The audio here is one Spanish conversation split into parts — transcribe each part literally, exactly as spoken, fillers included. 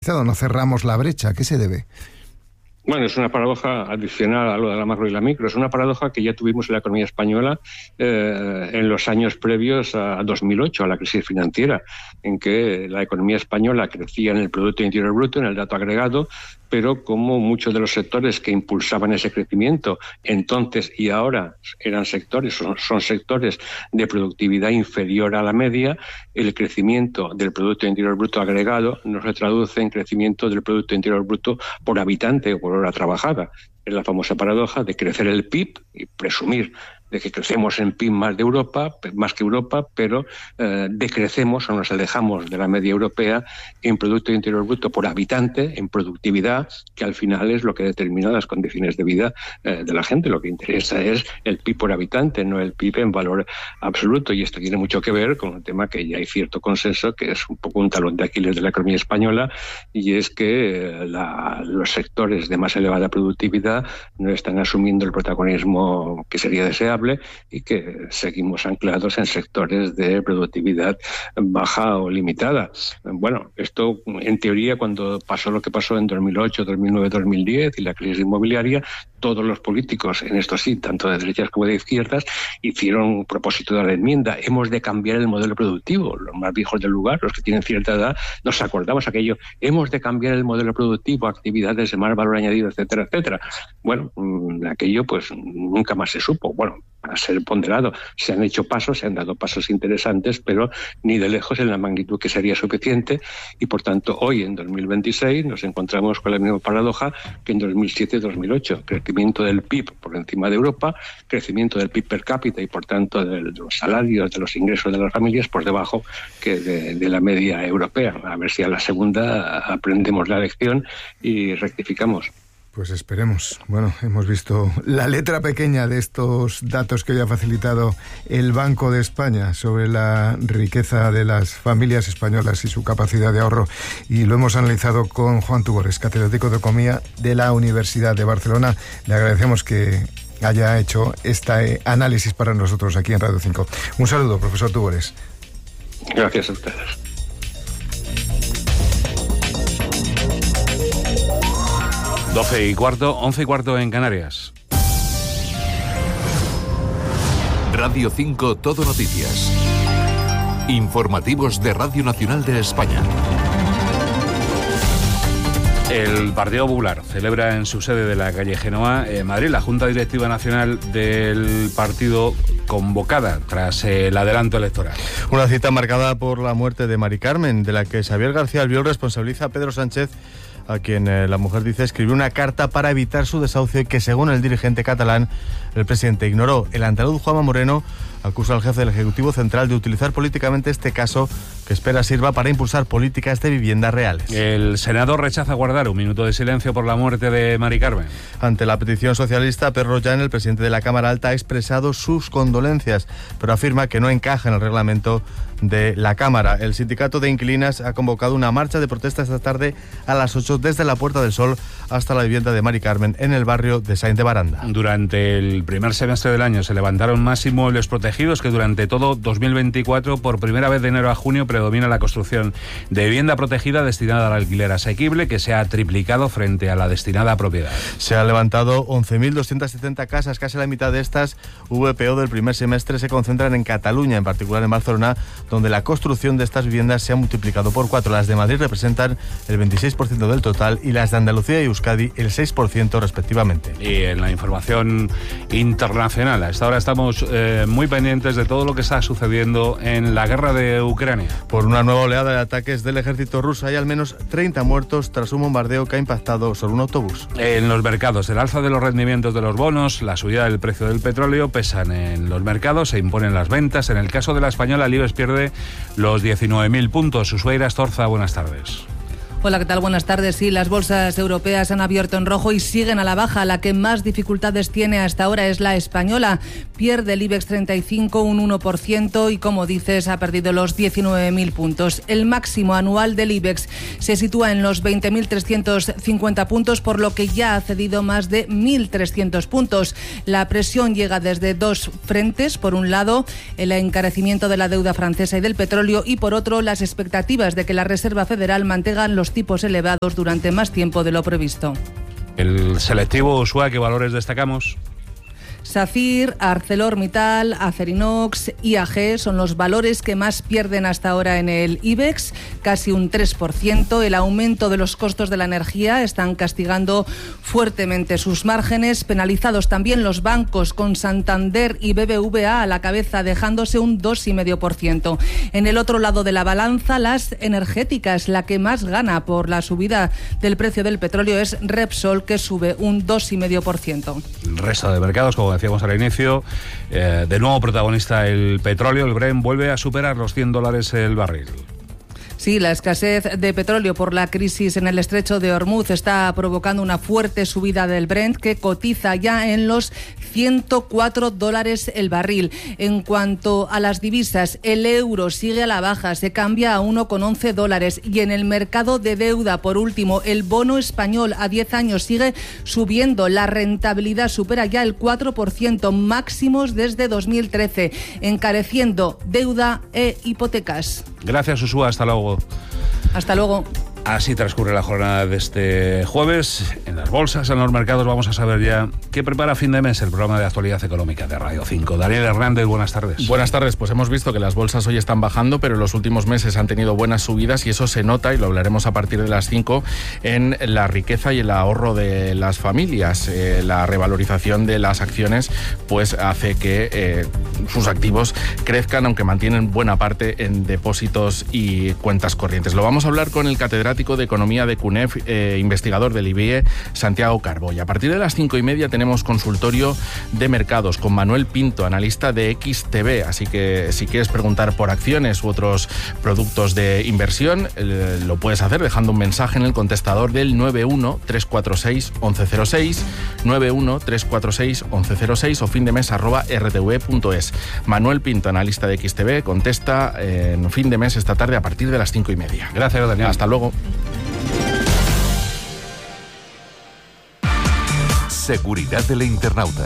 estabilizado, no cerramos la brecha. ¿A qué se debe? Bueno, es una paradoja adicional a lo de la macro y la micro. Es una paradoja que ya tuvimos en la economía española eh, en los años previos a dos mil ocho, a la crisis financiera, en que la economía española crecía en el Producto Interior Bruto, en el dato agregado, pero como muchos de los sectores que impulsaban ese crecimiento entonces y ahora eran sectores, son, son sectores de productividad inferior a la media, el crecimiento del Producto Interior Bruto agregado no se traduce en crecimiento del Producto Interior Bruto por habitante o por hora trabajada. Es la famosa paradoja de crecer el P I B y presumir de que crecemos en P I B más de Europa, más que Europa, pero eh, decrecemos o nos alejamos de la media europea en Producto Interior Bruto por habitante, en productividad, que al final es lo que determina las condiciones de vida eh, de la gente. Lo que interesa es el P I B por habitante, no el P I B en valor absoluto. Y esto tiene mucho que ver con un tema que ya hay cierto consenso, que es un poco un talón de Aquiles de la economía española, y es que eh, la, los sectores de más elevada productividad no están asumiendo el protagonismo que sería deseable, y que seguimos anclados en sectores de productividad baja o limitada. Bueno, esto en teoría, cuando pasó lo que pasó en dos mil ocho, dos mil nueve, dos mil diez y la crisis inmobiliaria, todos los políticos, en esto sí, tanto de derechas como de izquierdas, hicieron propósito de la enmienda. Hemos de cambiar el modelo productivo. Los más viejos del lugar, los que tienen cierta edad, nos acordamos aquello. Hemos de cambiar el modelo productivo, actividades de más valor añadido, etcétera, etcétera. Bueno, aquello pues nunca más se supo. Bueno, para ser ponderado, se han hecho pasos, se han dado pasos interesantes, pero ni de lejos en la magnitud que sería suficiente, y por tanto hoy en dos mil veintiséis nos encontramos con la misma paradoja que en dos mil siete dos mil ocho. Crecimiento del P I B por encima de Europa, crecimiento del P I B per cápita y por tanto de los salarios, de los ingresos de las familias por debajo que de, de la media europea. A ver si a la segunda aprendemos la lección y rectificamos. Pues esperemos. Bueno, hemos visto la letra pequeña de estos datos que hoy ha facilitado el Banco de España sobre la riqueza de las familias españolas y su capacidad de ahorro, y lo hemos analizado con Juan Tugores, catedrático de Economía de la Universidad de Barcelona. Le agradecemos que haya hecho este análisis para nosotros aquí en Radio cinco. Un saludo, profesor Tugores. Gracias a ustedes. doce y cuarto, once y cuarto en Canarias. Radio cinco Todo Noticias. Informativos de Radio Nacional de España. El Partido Popular celebra en su sede de la calle Genoa, en Madrid, la Junta Directiva Nacional del partido convocada tras el adelanto electoral. Una cita marcada por la muerte de Mari Carmen, de la que Xavier García Albiol responsabiliza a Pedro Sánchez, a quien eh, la mujer dice escribió una carta para evitar su desahucio y que, según el dirigente catalán, el presidente ignoró. El andaluz Juanma Moreno acusa al jefe del Ejecutivo Central de utilizar políticamente este caso, que espera sirva para impulsar políticas de vivienda reales. El Senado rechaza guardar un minuto de silencio por la muerte de Mari Carmen. Ante la petición socialista, Pedro Rollán, el presidente de la Cámara Alta, ha expresado sus condolencias, pero afirma que no encaja en el reglamento de la Cámara. El sindicato de inquilinas ha convocado una marcha de protesta esta tarde a las ocho desde la Puerta del Sol hasta la vivienda de Mari Carmen en el barrio de Sáenz de Baranda. Durante el primer semestre del año se levantaron más inmuebles protegidos que durante todo dos mil veinticuatro. Por primera vez de enero a junio predomina la construcción de vivienda protegida destinada al alquiler asequible, que se ha triplicado frente a la destinada a propiedad. Se han levantado once mil doscientas setenta casas, casi la mitad de estas V P O del primer semestre se concentran en Cataluña, en particular en Barcelona, donde la construcción de estas viviendas se ha multiplicado por cuatro. Las de Madrid representan el veintiséis por ciento del total y las de Andalucía y Euskadi el seis por ciento respectivamente. Y en la información internacional, a esta hora estamos eh, muy pendientes de todo lo que está sucediendo en la guerra de Ucrania. Por una nueva oleada de ataques del ejército ruso hay al menos treinta muertos tras un bombardeo que ha impactado sobre un autobús. En los mercados, el alza de los rendimientos de los bonos, la subida del precio del petróleo pesan en los mercados, se imponen las ventas. En el caso de la española, el IBEX pierde los diecinueve mil puntos. Ushuaira Astorza, buenas tardes. Hola, ¿qué tal? Buenas tardes. Sí, las bolsas europeas han abierto en rojo y siguen a la baja. La que más dificultades tiene hasta ahora es la española. Pierde el IBEX treinta y cinco un uno por ciento y, como dices, ha perdido los diecinueve mil puntos. El máximo anual del IBEX se sitúa en los veinte mil trescientos cincuenta puntos, por lo que ya ha cedido más de mil trescientos puntos. La presión llega desde dos frentes. Por un lado, el encarecimiento de la deuda francesa y del petróleo, y por otro, las expectativas de que la Reserva Federal mantenga los los tipos elevados durante más tiempo de lo previsto. El selectivo Usua, ¿qué valores destacamos? SACIR, ArcelorMittal, Acerinox, I A G son los valores que más pierden hasta ahora en el IBEX, casi un tres por ciento. El aumento de los costos de la energía están castigando fuertemente sus márgenes, penalizados también los bancos, con Santander y B B V A a la cabeza, dejándose un dos coma cinco por ciento. En el otro lado de la balanza, las energéticas, la que más gana por la subida del precio del petróleo es Repsol, que sube un dos coma cinco por ciento. El resto de mercados, como decíamos al inicio, eh, de nuevo protagonista el petróleo. El Brent vuelve a superar los cien dólares el barril. Sí, la escasez de petróleo por la crisis en el estrecho de Hormuz está provocando una fuerte subida del Brent, que cotiza ya en los ciento cuatro dólares el barril. En cuanto a las divisas, el euro sigue a la baja, se cambia a uno coma once dólares. Y en el mercado de deuda, por último, el bono español a diez años sigue subiendo. La rentabilidad supera ya el cuatro por ciento, máximos desde dos mil trece, encareciendo deuda e hipotecas. Gracias, Usua. Hasta luego. Hasta luego. Así transcurre la jornada de este jueves. En las bolsas, en los mercados, vamos a saber ya qué prepara fin de mes el programa de actualidad económica de Radio cinco. Daniel Hernández, buenas tardes. Buenas tardes. Pues hemos visto que las bolsas hoy están bajando, pero en los últimos meses han tenido buenas subidas y eso se nota, y lo hablaremos a partir de las cinco, en la riqueza y el ahorro de las familias. Eh, la revalorización de las acciones pues hace que eh, sus activos crezcan, aunque mantienen buena parte en depósitos y cuentas corrientes. Lo vamos a hablar con el catedrático de Economía de CUNEF, eh, investigador del I B I E, Santiago Carbó. Y a partir de las cinco y media tenemos consultorio de mercados con Manuel Pinto, analista de X T V. Así que si quieres preguntar por acciones u otros productos de inversión, eh, lo puedes hacer dejando un mensaje en el contestador del nueve uno tres cuatro seis once cero seis, nueve uno tres cuatro seis once cero seis o findemes arroba r t v punto es. Manuel Pinto, analista de X T V, contesta eh, en fin de mes esta tarde a partir de las cinco y media. Gracias, Daniel. Hasta luego. Seguridad del internauta.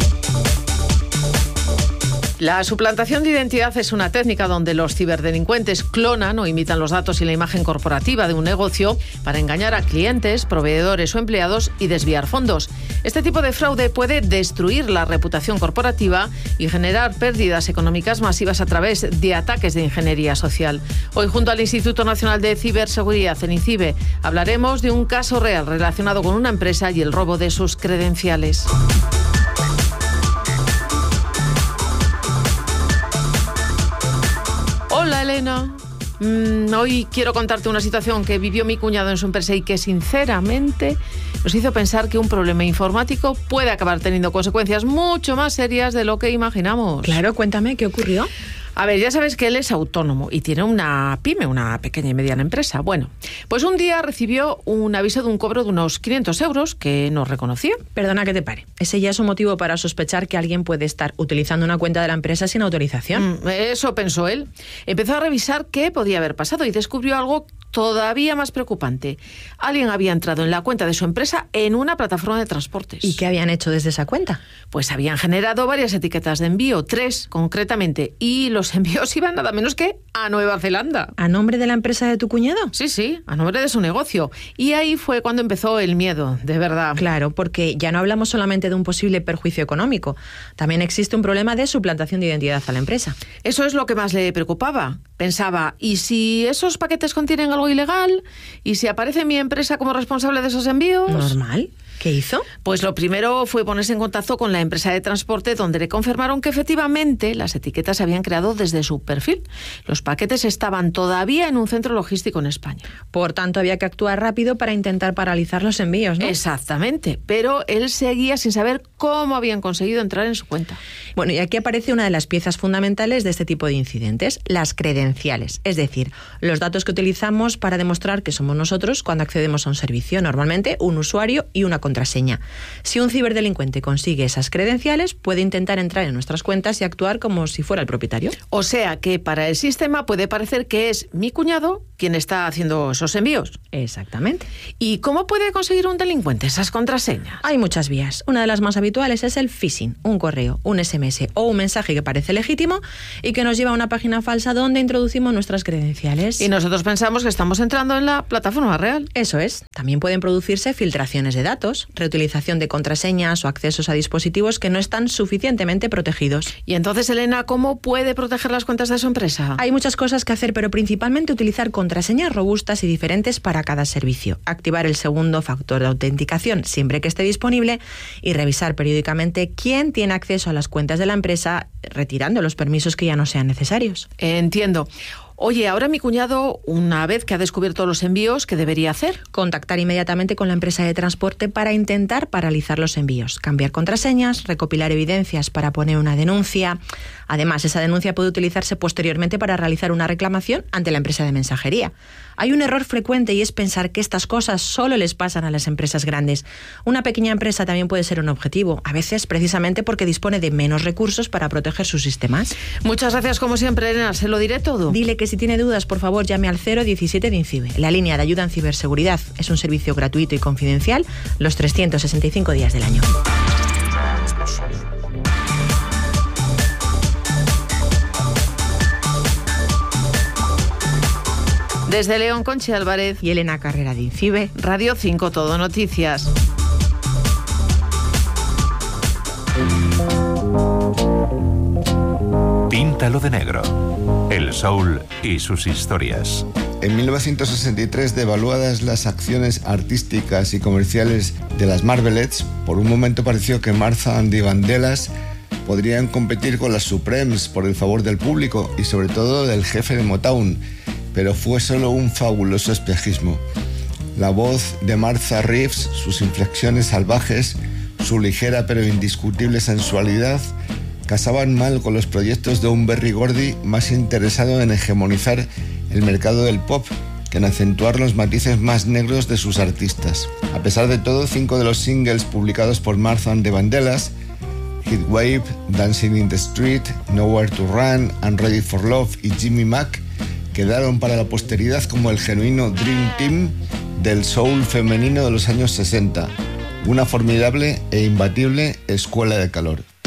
La suplantación de identidad es una técnica donde los ciberdelincuentes clonan o imitan los datos y la imagen corporativa de un negocio para engañar a clientes, proveedores o empleados y desviar fondos. Este tipo de fraude puede destruir la reputación corporativa y generar pérdidas económicas masivas a través de ataques de ingeniería social. Hoy, junto al Instituto Nacional de Ciberseguridad, el INCIBE, hablaremos de un caso real relacionado con una empresa y el robo de sus credenciales. Hola, Elena. Mm, hoy quiero contarte una situación que vivió mi cuñado en su empresa y que sinceramente nos hizo pensar que un problema informático puede acabar teniendo consecuencias mucho más serias de lo que imaginamos. Claro, cuéntame, ¿qué ocurrió? A ver, ya sabes que él es autónomo y tiene una pyme, una pequeña y mediana empresa. Bueno, pues un día recibió un aviso de un cobro de unos quinientos euros que no reconocía. Perdona que te pare. Ese ya es un motivo para sospechar que alguien puede estar utilizando una cuenta de la empresa sin autorización. Mm, eso pensó él. Empezó a revisar qué podía haber pasado y descubrió algo todavía más preocupante. Alguien había entrado en la cuenta de su empresa en una plataforma de transportes. ¿Y qué habían hecho desde esa cuenta? Pues habían generado varias etiquetas de envío, tres concretamente, y los envíos iban nada menos que a Nueva Zelanda. ¿A nombre de la empresa de tu cuñado? Sí, sí, a nombre de su negocio. Y ahí fue cuando empezó el miedo, de verdad. Claro, porque ya no hablamos solamente de un posible perjuicio económico. También existe un problema de suplantación de identidad a la empresa. Eso es lo que más le preocupaba. Pensaba, ¿y si esos paquetes contienen algo ilegal? ¿Y si aparece mi empresa como responsable de esos envíos? ¿Normal? ¿Qué hizo? Pues lo primero fue ponerse en contacto con la empresa de transporte, donde le confirmaron que efectivamente las etiquetas se habían creado desde su perfil. Los paquetes estaban todavía en un centro logístico en España. Por tanto, había que actuar rápido para intentar paralizar los envíos, ¿no? Exactamente, pero él seguía sin saber cómo habían conseguido entrar en su cuenta. Bueno, y aquí aparece una de las piezas fundamentales de este tipo de incidentes, las credenciales, es decir, los datos que utilizamos para demostrar que somos nosotros cuando accedemos a un servicio, normalmente un usuario y una contraseña. contraseña. Si un ciberdelincuente consigue esas credenciales, puede intentar entrar en nuestras cuentas y actuar como si fuera el propietario. O sea que para el sistema puede parecer que es mi cuñado quien está haciendo esos envíos. Exactamente. ¿Y cómo puede conseguir un delincuente esas contraseñas? Hay muchas vías. Una de las más habituales es el phishing, un correo, un ese eme ese o un mensaje que parece legítimo y que nos lleva a una página falsa donde introducimos nuestras credenciales. Y nosotros pensamos que estamos entrando en la plataforma real. Eso es. También pueden producirse filtraciones de datos, reutilización de contraseñas o accesos a dispositivos que no están suficientemente protegidos. Y entonces, Elena, ¿cómo puede proteger las cuentas de su empresa? Hay muchas cosas que hacer, pero principalmente utilizar contraseñas robustas y diferentes para cada servicio. Activar el segundo factor de autenticación siempre que esté disponible y revisar periódicamente quién tiene acceso a las cuentas de la empresa, retirando los permisos que ya no sean necesarios. Entiendo. Oye, ahora mi cuñado, una vez que ha descubierto los envíos, ¿qué debería hacer? Contactar inmediatamente con la empresa de transporte para intentar paralizar los envíos, cambiar contraseñas, recopilar evidencias para poner una denuncia. Además, esa denuncia puede utilizarse posteriormente para realizar una reclamación ante la empresa de mensajería. Hay un error frecuente y es pensar que estas cosas solo les pasan a las empresas grandes. Una pequeña empresa también puede ser un objetivo, a veces precisamente porque dispone de menos recursos para proteger sus sistemas. Muchas gracias, como siempre, Elena. Se lo diré todo. Dile que si tiene dudas, por favor, llame al cero diecisiete de INCIBE. La línea de ayuda en ciberseguridad es un servicio gratuito y confidencial los trescientos sesenta y cinco días del año. Desde León, Conchi Álvarez y Elena Carrera de INCIBE. Radio cinco Todo Noticias. Píntalo de negro. El soul y sus historias. En mil novecientos sesenta y tres, devaluadas las acciones artísticas y comerciales de las Marvelettes, por un momento pareció que Martha and the Vandellas podrían competir con las Supremes por el favor del público y sobre todo del jefe de Motown, pero fue solo un fabuloso espejismo. La voz de Martha Reeves, sus inflexiones salvajes, su ligera pero indiscutible sensualidad, casaban mal con los proyectos de un Berry Gordy más interesado en hegemonizar el mercado del pop que en acentuar los matices más negros de sus artistas. A pesar de todo, cinco de los singles publicados por Martha and the Vandellas, Heatwave, Dancing in the Street, Nowhere to Run, and Ready for Love y Jimmy Mac, quedaron para la posteridad como el genuino Dream Team del soul femenino de los años sesenta, una formidable e imbatible escuela de calor.